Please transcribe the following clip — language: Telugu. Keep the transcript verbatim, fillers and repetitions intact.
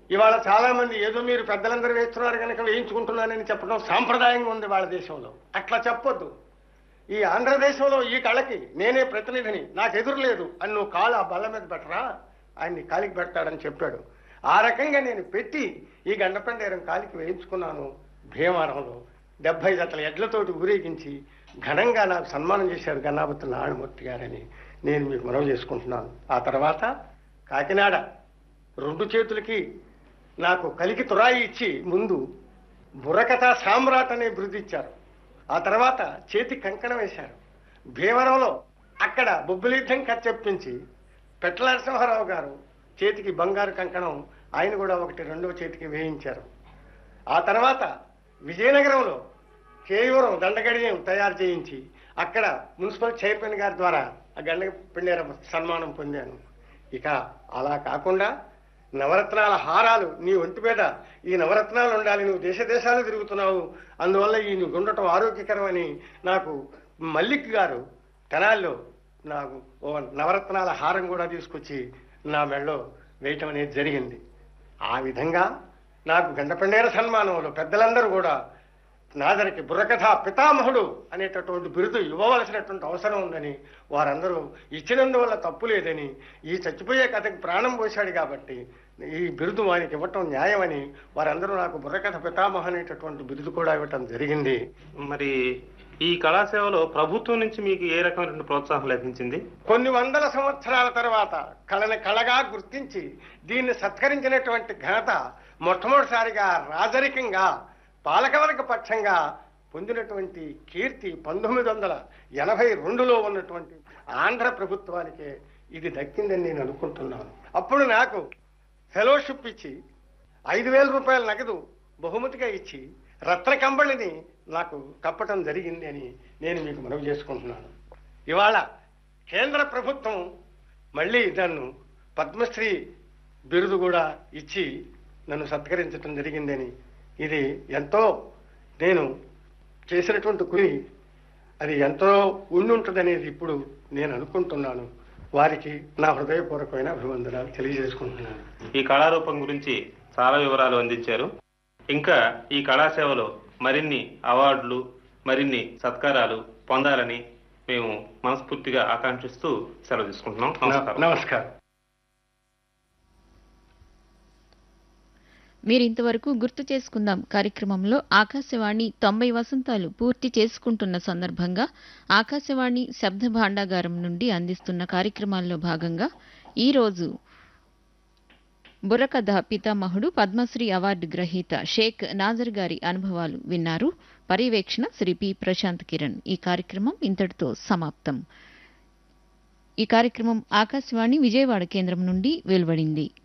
ఇవాళ చాలా మంది ఏదో మీరు పెద్దలందరూ వేస్తున్నారు కనుక వేయించుకుంటున్నానని చెప్పడం సాంప్రదాయంగా ఉంది వాళ్ళ దేశంలో. అట్లా చెప్పొద్దు. ఈ ఆంధ్రదేశంలో ఈ కళకి నేనే ప్రతినిధిని, నాకు ఎదురు లేదు అని నువ్వు కాలు ఆ బల్ల మీద పెట్టరా, ఆయన్ని కాలికి పెడతాడని చెప్పాడు. ఆ రకంగా నేను పెట్టి ఈ గండపండేరం కాలికి వేయించుకున్నాను. భీమవరంలో డెబ్బై జతల ఎడ్లతోటి ఊరేగించి ఘనంగా నాకు సన్మానం చేశారు గన్నాపతి నారాయణమూర్తి గారని నేను మీకు మనవి చేసుకుంటున్నాను. ఆ తర్వాత కాకినాడ రెండు చేతులకి నాకు కలికి తురాయి ఇచ్చి ముందు బుర్రకథ సామ్రాట్ అనే బిరుదు ఇచ్చారు. ఆ తర్వాత చేతి కంకణం వేశారు. భీమవరంలో అక్కడ బొబ్బిలీర్థం కథ చెప్పించి పెట్ల నరసింహారావు గారు చేతికి బంగారు కంకణం ఆయన కూడా ఒకటి రెండవ చేతికి వేయించారు. ఆ తర్వాత విజయనగరంలో కేయూరం దండగడియం తయారు చేయించి అక్కడ మున్సిపల్ చైర్మన్ గారి ద్వారా ఆ గండ పిండేర సన్మానం పొందాను. ఇక అలా కాకుండా నవరత్నాల హారాలు నీ ఒంటి మీద ఈ నవరత్నాలు ఉండాలి, నువ్వు దేశ దేశాలు తిరుగుతున్నావు, అందువల్ల ఈ నువ్వు ఉండటం ఆరోగ్యకరమని నాకు మల్లిక్ గారు తెనాల్లో నాకు ఓ నవరత్నాల హారం కూడా తీసుకొచ్చి నా మెడలో వేయటం అనేది జరిగింది. ఆ విధంగా నాకు గండపండేర సన్మానంలో పెద్దలందరూ కూడా నాదరికి బుర్రకథ పితామహుడు అనేటటువంటి బిరుదు ఇవ్వవలసినటువంటి అవసరం ఉందని, వారందరూ ఇచ్చినందువల్ల తప్పు లేదని, ఈ చచ్చిపోయే కథకి ప్రాణం పోశాడు కాబట్టి ఈ బిరుదు వానికి ఇవ్వటం న్యాయమని వారందరూ నాకు బుర్రకథ పితామహ అనేటటువంటి బిరుదు కూడా ఇవ్వటం జరిగింది. మరి ఈ కళాసేవలో ప్రభుత్వం నుంచి మీకు ఏ రకమైన ప్రోత్సాహం లభించింది? కొన్ని వందల సంవత్సరాల తర్వాత కళని కళగా గుర్తించి దీన్ని సత్కరించినటువంటి ఘనత మొట్టమొదటిసారిగా రాజరికంగా పాలకవర్గ పక్షంగా పొందినటువంటి కీర్తి పంతొమ్మిది వందల ఎనభై రెండులో ఉన్నటువంటి ఆంధ్ర ప్రభుత్వానికే ఇది దక్కిందని నేను అనుకుంటున్నాను. అప్పుడు నాకు ఫెలోషిప్ ఇచ్చి ఐదు వేల రూపాయల నగదు బహుమతిగా ఇచ్చి రత్న కంబళిని నాకు కప్పటం జరిగింది అని నేను మీకు మనవి చేసుకుంటున్నాను. ఇవాళ కేంద్ర ప్రభుత్వం మళ్ళీ నన్ను పద్మశ్రీ బిరుదు కూడా ఇచ్చి నన్ను సత్కరించడం జరిగిందని, ఇది ఎంతో నేను చేసినటువంటి కుని అది ఎంతో ఉండుంటుందనేది ఇప్పుడు నేను అనుకుంటున్నాను. వారికి నా హృదయపూర్వకమైన అభివందనాలు తెలియజేసుకుంటున్నాను. ఈ కళారూపం గురించి చాలా వివరాలు అందించారు. ఇంకా ఈ కళాసేవలో మరిన్ని అవార్డులు మరిన్ని సత్కారాలు పొందాలని మేము మనస్ఫూర్తిగా ఆకాంక్షిస్తూ సెలవు తీసుకుంటున్నాం. నమస్కారం. మీరింతవరకు గుర్తు చేసుకుందాం కార్యక్రమంలో ఆకాశవాణి తొంభై వసంతాలు పూర్తి చేసుకుంటున్న సందర్భంగా ఆకాశవాణి శబ్ద భాండాగారం నుండి అందిస్తున్న కార్యక్రమాల్లో భాగంగా ఈరోజు బుర్రకథ పితామహుడు పద్మశ్రీ అవార్డు గ్రహీత షేక్ నాజర్ గారి అనుభవాలు విన్నారు. పర్యవేక్షణ శ్రీ పి ప్రశాంత్ కిరణ్. ఈ కార్యక్రమం ఇంతటితో సమాప్తం. ఈ కార్యక్రమం ఆకాశవాణి విజయవాడ కేంద్రం నుండి వెలువడింది.